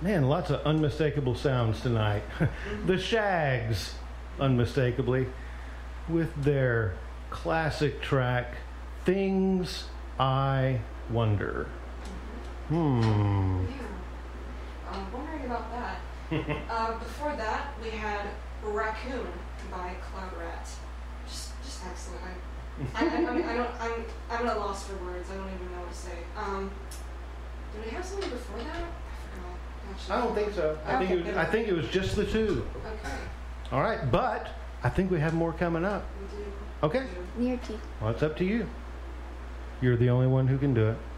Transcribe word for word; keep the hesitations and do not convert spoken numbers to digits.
Man, lots of unmistakable sounds tonight. The Shags, unmistakably, with their classic track, Things I Wonder. Hmm. Yeah. I'm wondering about that. uh, before that, we had Raccoon by Cloud Rat. Just, just excellent. I, I, I, I, mean, I don't, I'm, I'm at a loss for words. I don't even know what to say. Um, did we have something before that? I forgot. Actually, I don't think so. I Okay, think it was, I think it was just the two. Okay. All right, but I think we have more coming up. We do. Okay. We do. Near tea. Well, it's up to you. You're the only one who can do it.